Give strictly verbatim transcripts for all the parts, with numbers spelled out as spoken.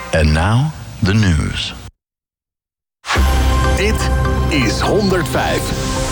And now, the news. Dit is honderdvijf.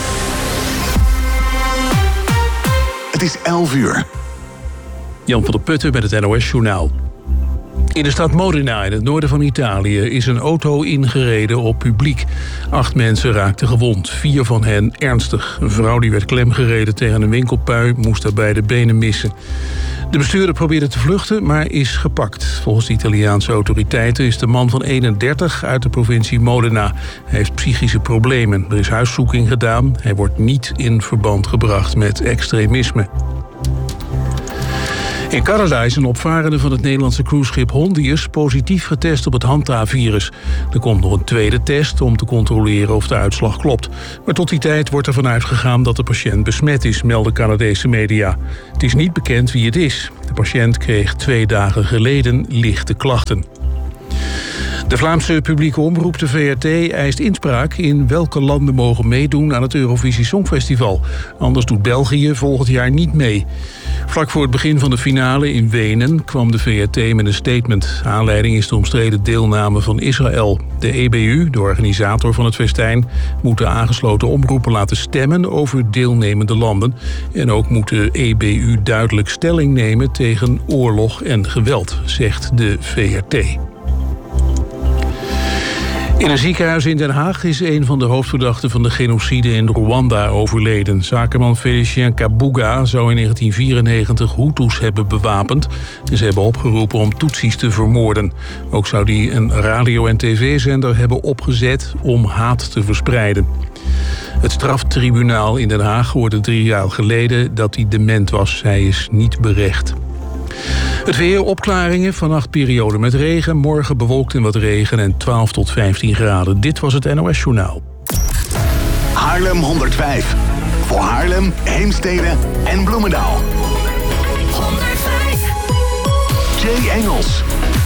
Het is elf uur. Jan van der Putten met het N O S-journaal. In de stad Modena in het noorden van Italië is een auto ingereden op publiek. Acht mensen raakten gewond, vier van hen ernstig. Een vrouw die werd klemgereden tegen een winkelpui moest daarbij de benen missen. De bestuurder probeerde te vluchten, maar is gepakt. Volgens de Italiaanse autoriteiten is de man van eenendertig uit de provincie Modena. Hij heeft psychische problemen. Er is huiszoeking gedaan. Hij wordt niet in verband gebracht met extremisme. In Canada is een opvarende van het Nederlandse cruiseschip Hondius positief getest op het Hanta-virus. Er komt nog een tweede test om te controleren of de uitslag klopt. Maar tot die tijd wordt ervan uitgegaan dat de patiënt besmet is, melden Canadese media. Het is niet bekend wie het is. De patiënt kreeg twee dagen geleden lichte klachten. De Vlaamse publieke omroep, de V R T, eist inspraak in welke landen mogen meedoen aan het Eurovisie Songfestival. Anders doet België volgend jaar niet mee. Vlak voor het begin van de finale in Wenen kwam de V R T met een statement. Aanleiding is de omstreden deelname van Israël. De E B U, de organisator van het festijn, moet de aangesloten omroepen laten stemmen over deelnemende landen. En ook moet de E B U duidelijk stelling nemen tegen oorlog en geweld, zegt de V R T. In een ziekenhuis in Den Haag is een van de hoofdverdachten van de genocide in Rwanda overleden. Zakenman Félicien Kabuga zou in negentien vierennegentig Hutus hebben bewapend. En ze hebben opgeroepen om Tutsis te vermoorden. Ook zou hij een radio- en tv-zender hebben opgezet om haat te verspreiden. Het straftribunaal in Den Haag hoorde drie jaar geleden dat hij dement was. Hij is niet berecht. Het weer, opklaringen, vannacht periode met regen. Morgen bewolkt en wat regen en twaalf tot vijftien graden. Dit was het N O S-journaal. Haarlem honderdvijf. Voor Haarlem, Heemstede en Bloemendaal. honderdvijf. Jay Engels.